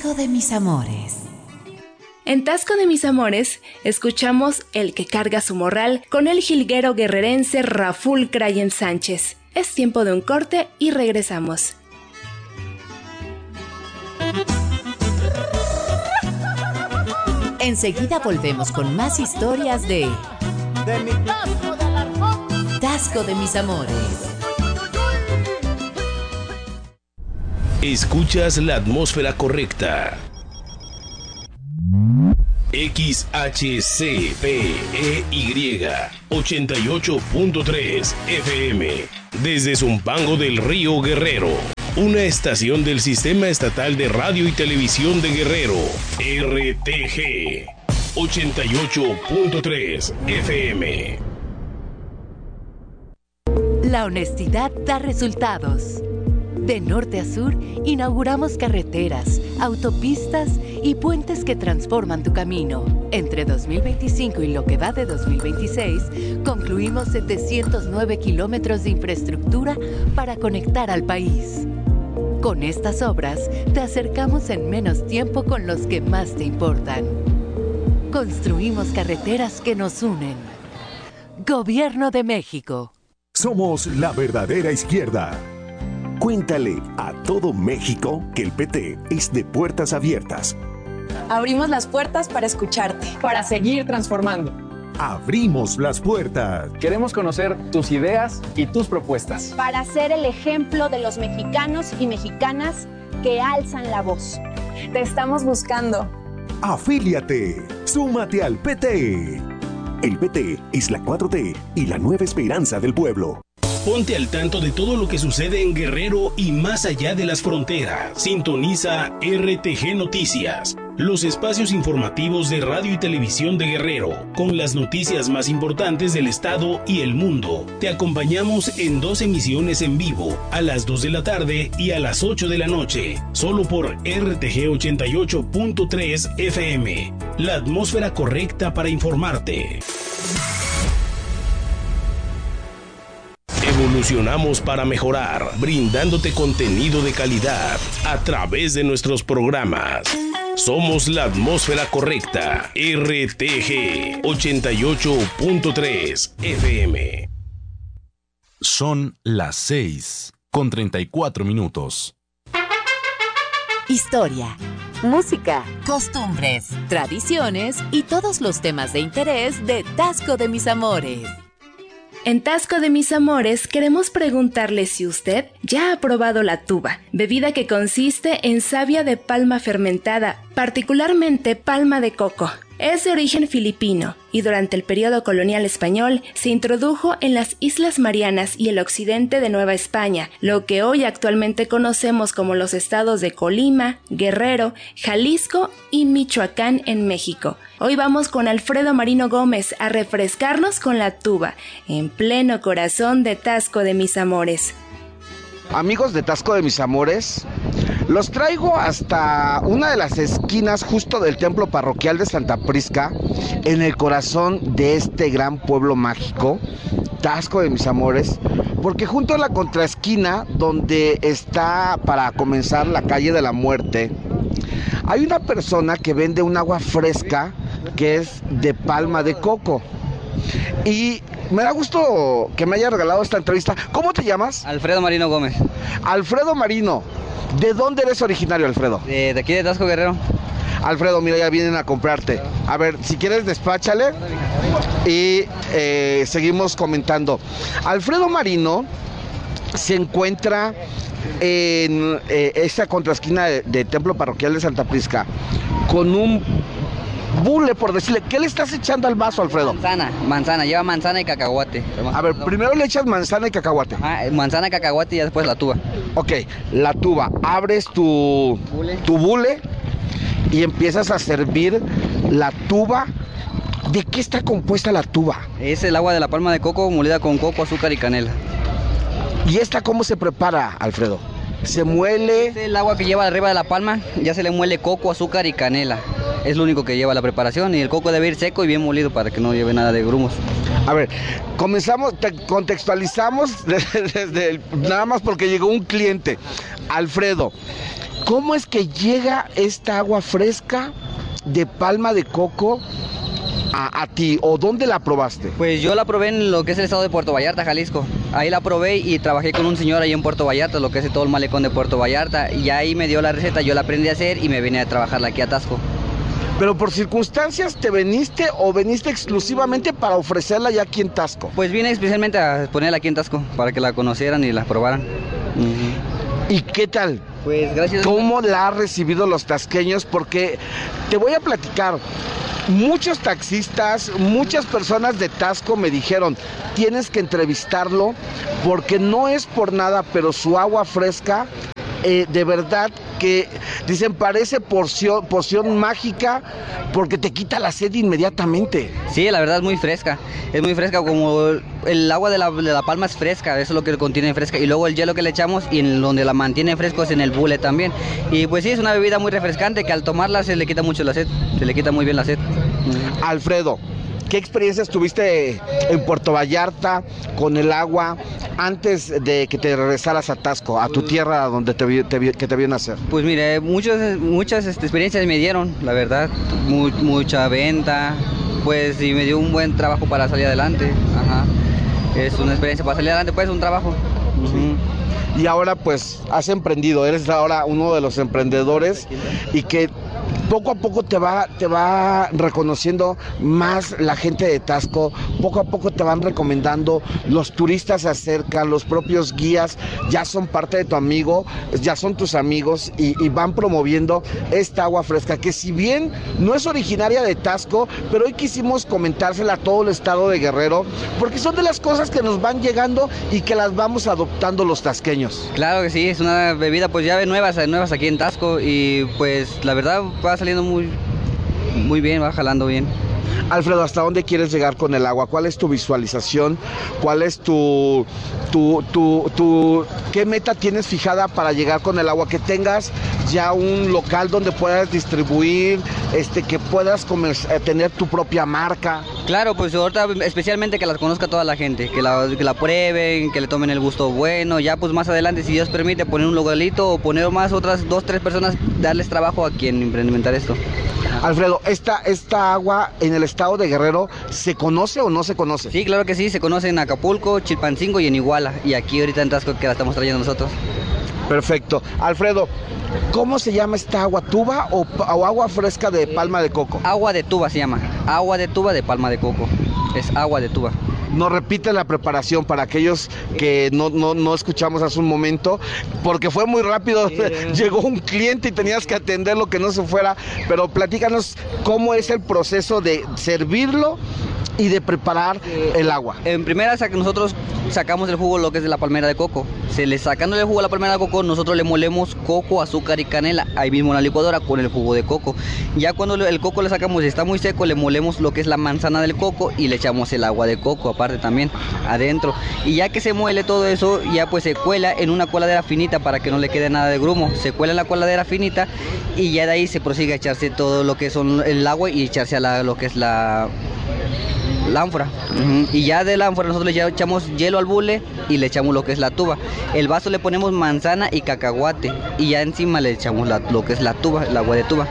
Tasco de mis amores. En Tasco de mis amores, escuchamos El que carga su morral con el jilguero guerrerense Raful Crayen Sánchez. Es tiempo de un corte y regresamos. Enseguida volvemos con más historias de mi Tasco del Arjón. Tasco de mis amores. Escuchas la atmósfera correcta. XHCPEY 88.3 FM desde Zumpango del Río Guerrero, una estación del Sistema Estatal de Radio y Televisión de Guerrero, RTG 88.3 FM. La honestidad da resultados. De norte a sur, inauguramos carreteras, autopistas y puentes que transforman tu camino. Entre 2025 y lo que va de 2026, concluimos 709 kilómetros de infraestructura para conectar al país. Con estas obras, te acercamos en menos tiempo con los que más te importan. Construimos carreteras que nos unen. Gobierno de México. Somos la verdadera izquierda. Cuéntale a todo México que el PT es de puertas abiertas. Abrimos las puertas para escucharte, para seguir transformando. Abrimos las puertas. Queremos conocer tus ideas y tus propuestas. Para ser el ejemplo de los mexicanos y mexicanas que alzan la voz. Te estamos buscando. Afíliate. Súmate al PT. El PT es la 4T y la nueva esperanza del pueblo. Ponte al tanto de todo lo que sucede en Guerrero y más allá de las fronteras. Sintoniza RTG Noticias, los espacios informativos de radio y televisión de Guerrero, con las noticias más importantes del estado y el mundo. Te acompañamos en 2 emisiones en vivo, a las 2 de la tarde y a las 8 de la noche, solo por RTG 88.3 FM. La atmósfera correcta para informarte. Evolucionamos para mejorar, brindándote contenido de calidad a través de nuestros programas. Somos la atmósfera correcta, RTG 88.3 FM. Son las 6:34. Historia, música, costumbres, tradiciones y todos los temas de interés de Tasco de mis amores. En Tasco de mis amores queremos preguntarle si usted ya ha probado la tuba, bebida que consiste en savia de palma fermentada, particularmente palma de coco. Es de origen filipino y durante el periodo colonial español se introdujo en las Islas Marianas y el occidente de Nueva España, lo que hoy actualmente conocemos como los estados de Colima, Guerrero, Jalisco y Michoacán en México. Hoy vamos con Alfredo Marino Gómez a refrescarnos con la tuba, en pleno corazón de Tasco de mis amores. Amigos de Tasco de mis amores, los traigo hasta una de las esquinas justo del templo parroquial de Santa Prisca, en el corazón de este gran pueblo mágico, Tasco de mis amores, porque junto a la contraesquina donde está para comenzar la calle de la muerte, hay una persona que vende un agua fresca que es de palma de coco. Y me da gusto que me haya regalado esta entrevista. ¿Cómo te llamas? Alfredo Marino Gómez. Alfredo Marino, ¿de dónde eres originario, Alfredo? De aquí de Tasco, Guerrero. Alfredo, mira, ya vienen a comprarte. A ver, si quieres despáchale y seguimos comentando. Alfredo Marino se encuentra en esta contraesquina de Templo Parroquial de Santa Prisca con un bule, por decirle. ¿Qué le estás echando al vaso, Alfredo? Manzana, lleva manzana y cacahuate. A ver, primero le echas manzana y cacahuate. Manzana, cacahuate y ya después la tuba. Ok, la tuba. Abres tu bule y empiezas a servir la tuba. ¿De qué está compuesta la tuba? Es el agua de la palma de coco molida con coco, azúcar y canela. ¿Y esta cómo se prepara, Alfredo? ¿Se muele? Es el agua que lleva arriba de la palma, ya se le muele coco, azúcar y canela. Es lo único que lleva la preparación y el coco debe ir seco y bien molido para que no lleve nada de grumos. A ver, contextualizamos desde nada más porque llegó un cliente. Alfredo, ¿cómo es que llega esta agua fresca de palma de coco a ti, o dónde la probaste? Pues yo la probé en lo que es el estado de Puerto Vallarta, Jalisco. Ahí la probé y trabajé con un señor ahí en Puerto Vallarta, lo que es todo el malecón de Puerto Vallarta, y ahí me dio la receta, yo la aprendí a hacer y me vine a trabajarla aquí a Taxco. ¿Pero por circunstancias te veniste o veniste exclusivamente para ofrecerla ya aquí en Taxco? Pues vine especialmente a ponerla aquí en Taxco, para que la conocieran y la probaran. ¿Y qué tal? Pues gracias. ¿Cómo la han recibido los tasqueños? Porque te voy a platicar, muchos taxistas, muchas personas de Taxco me dijeron, tienes que entrevistarlo porque no es por nada, pero su agua fresca, de verdad que dicen parece poción mágica porque te quita la sed inmediatamente. Sí, la verdad es muy fresca como el agua de la palma es fresca, eso es lo que contiene fresca, y luego el hielo que le echamos y en donde la mantiene fresco es en el bule también, y pues sí, es una bebida muy refrescante que al tomarla se le quita mucho la sed, se le quita muy bien la sed. Alfredo, ¿qué experiencias tuviste en Puerto Vallarta con el agua antes de que te regresaras a Taxco, a tu tierra donde que te vio nacer? Pues mire, muchas experiencias me dieron, la verdad, mucha venta, pues y me dio un buen trabajo para salir adelante. Ajá. Es una experiencia para salir adelante, pues un trabajo. Y ahora pues has emprendido, eres ahora uno de los emprendedores y que poco a poco te va reconociendo más la gente de Taxco, poco a poco te van recomendando, los turistas se acercan, los propios guías ya son parte de tu amigo, ya son tus amigos y van promoviendo esta agua fresca, que si bien no es originaria de Taxco, pero hoy quisimos comentársela a todo el estado de Guerrero, porque son de las cosas que nos van llegando y que las vamos adoptando los tasqueños. Claro que sí, es una bebida pues ya nuevas aquí en Taxco y pues la verdad va saliendo muy bien, va jalando bien. Alfredo, ¿hasta dónde quieres llegar con el agua? ¿Cuál es tu visualización? ¿Cuál es qué meta tienes fijada para llegar con el agua? Que tengas ya un local donde puedas distribuir, que puedas tener tu propia marca. Claro, pues ahorita especialmente que las conozca toda la gente, que la prueben, que le tomen el gusto bueno, ya pues más adelante, si Dios permite, poner un localito o poner más otras 2, 3 personas, darles trabajo a quien implementar esto. Alfredo, ¿esta agua en el estado de Guerrero se conoce o no se conoce? Sí, claro que sí, se conoce en Acapulco, Chilpancingo y en Iguala, y aquí ahorita en Taxco que la estamos trayendo nosotros. Perfecto. Alfredo, ¿cómo se llama esta agua? ¿Tuba o agua fresca de palma de coco? Agua de tuba se llama, agua de tuba de palma de coco, es agua de tuba. Nos repite la preparación para aquellos que no escuchamos hace un momento, porque fue muy rápido, llegó un cliente y tenías que atender lo que no se fuera, pero platícanos cómo es el proceso de servirlo y de preparar el agua. En primera nosotros sacamos el jugo, lo que es de la palmera de coco. Sacando el jugo de la palmera de coco, nosotros le molemos coco, azúcar y canela, ahí mismo en la licuadora con el jugo de coco. Ya cuando el coco le sacamos y está muy seco, le molemos lo que es la manzana del coco y le echamos el agua de coco aparte también adentro. Y ya que se muele todo eso, ya pues se cuela en una coladera finita para que no le quede nada de grumo. Se cuela en la coladera finita y ya de ahí se prosigue a echarse todo lo que son el agua y echarse a lo que es la ánfora. Y ya de la ánfora nosotros le echamos hielo al bule y le echamos lo que es la tuba. El vaso le ponemos manzana y cacahuate y ya encima le echamos lo que es la tuba, el agua de tuba.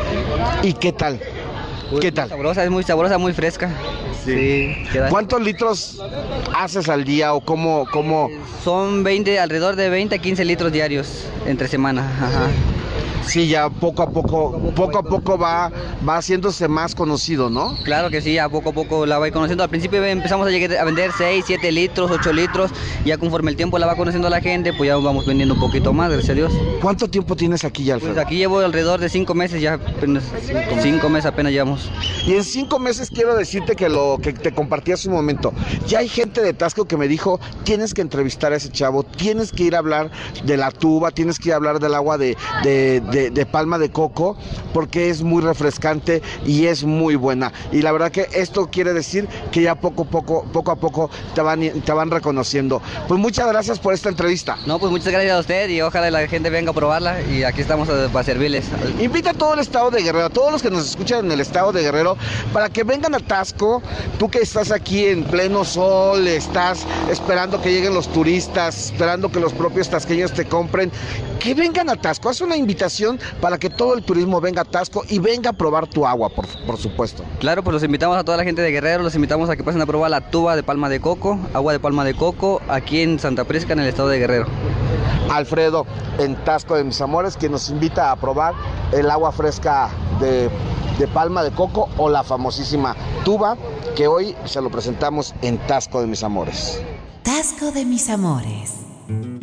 ¿Y qué tal? ¿Qué tal? Es muy sabrosa, muy fresca. Sí. ¿Cuántos litros haces al día o cómo? Son alrededor de 20 a 15 litros diarios entre semana. Ajá. Sí, ya poco a poco va haciéndose más conocido, ¿no? Claro que sí, a poco a poco la va conociendo. Al principio empezamos a vender 6, 7 litros, 8 litros. Ya conforme el tiempo la va conociendo la gente, pues ya vamos vendiendo un poquito más, gracias a Dios. ¿Cuánto tiempo tienes aquí ya, Alfredo? Pues aquí llevo alrededor de 5 meses, ya apenas 5 meses apenas llevamos. Y en 5 meses quiero decirte que lo que te compartí hace un momento, ya hay gente de Taxco que me dijo, tienes que entrevistar a ese chavo, tienes que ir a hablar de la tuba, tienes que ir a hablar del agua de de palma de coco, porque es muy refrescante y es muy buena. Y la verdad que esto quiere decir que ya poco a poco te van reconociendo. Pues muchas gracias por esta entrevista. No, pues muchas gracias a usted y ojalá la gente venga a probarla y aquí estamos para servirles. Invita a todo el estado de Guerrero, a todos los que nos escuchan en el estado de Guerrero, para que vengan a Taxco. Tú que estás aquí en pleno sol, estás esperando que lleguen los turistas, esperando que los propios tasqueños te compren, que vengan a Taxco. Haz una invitación para que todo el turismo venga a Taxco y venga a probar tu agua, por supuesto. Claro, pues los invitamos a toda la gente de Guerrero, los invitamos a que pasen a probar la tuba de palma de coco, agua de palma de coco, aquí en Santa Prisca, en el estado de Guerrero. Alfredo, en Taxco de Mis Amores, quien nos invita a probar el agua fresca de palma de coco o la famosísima tuba, que hoy se lo presentamos en Taxco de Mis Amores. Taxco de Mis Amores.